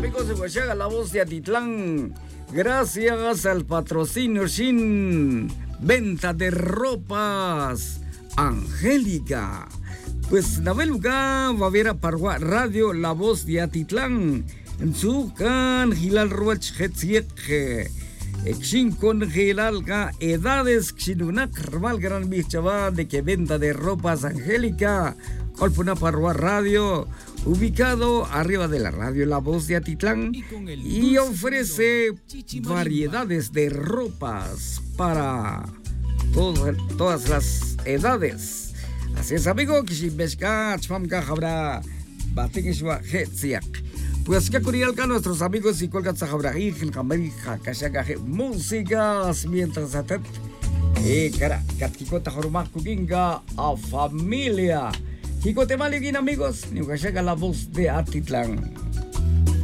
amigos de Huachaga, la voz de Atitlán. Gracias al patrocinio sin venta de ropas Angélica. Pues Nabeluga va a ver a Parwa Radio, la voz de Atitlán. En su can Gilal Ruach Hetziek. Exin con Gilalga edades Xinunak Valgran Bichava de que venta de ropas Angélica. Colpuna Parwa Radio, ubicado arriba de la radio La Voz de Atitlán, y ofrece variedades de ropas para todas las edades. Así es, amigo, que si pesca, chfamka, habrá batingiswa hetziak. Pues que curialca nuestros amigos y colgat sahabrahi, jamaica, kashagaje, músicas mientras atet, cara, katkikota hormak kuginga a familia. Kiko Temaligin, amigos, ni llega la voz de Atitlán.